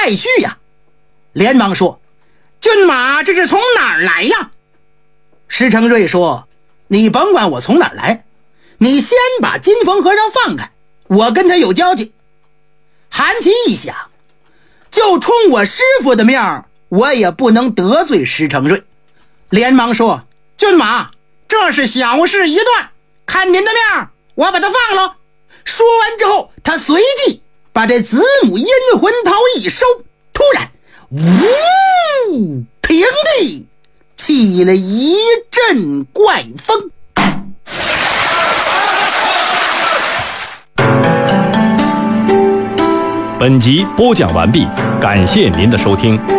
太虚呀。连忙说：骏马这是从哪儿来呀？石承瑞说：你甭管我从哪儿来，你先把金凤和尚放开，我跟他有交情。韩琦一想，就冲我师傅的面儿，我也不能得罪石承瑞，连忙说：骏马，这是小事一段，看您的面儿，我把他放了。说完之后，他随即把这子母阴魂桃一收，突然呜，平地起了一阵怪风。 本集播讲完毕，感谢您的收听。